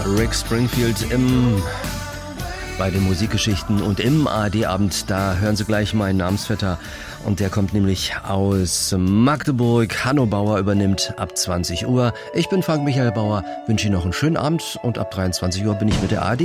Rick Springfield bei den Musikgeschichten und im ARD-Abend, da hören Sie gleich meinen Namensvetter und der kommt nämlich aus Magdeburg. Hanno Bauer übernimmt ab 20 Uhr. Ich bin Frank Michael Bauer, wünsche Ihnen noch einen schönen Abend und ab 23 Uhr bin ich mit der ARD